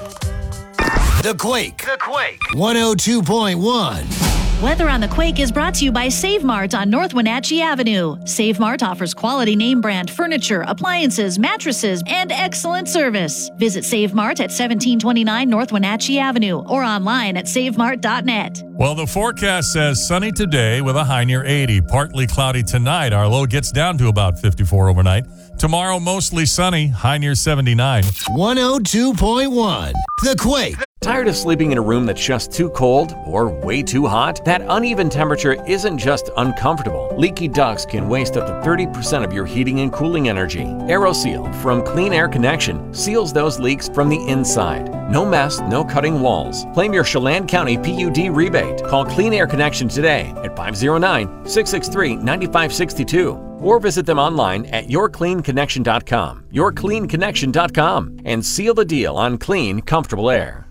The Quake. 102.1. Weather on the Quake is brought to you by Save Mart on North Wenatchee Avenue. Save Mart offers quality name brand furniture, appliances, mattresses, and excellent service. Visit Save Mart at 1729 North Wenatchee Avenue or online at savemart.net. Well, the forecast says sunny today with a high near 80. Partly cloudy tonight. Our low gets down to about 54 overnight. Tomorrow, mostly sunny, high near 79. 102.1. The Quake. Tired of sleeping in a room that's just too cold or way too hot? That uneven temperature isn't just uncomfortable. Leaky ducts can waste up to 30% of your heating and cooling energy. AeroSeal from Clean Air Connection seals those leaks from the inside. No mess, no cutting walls. Claim your Chelan County PUD rebate. Call Clean Air Connection today at 509-663-9562 or visit them online at yourcleanconnection.com. Yourcleanconnection.com and seal the deal on clean, comfortable air.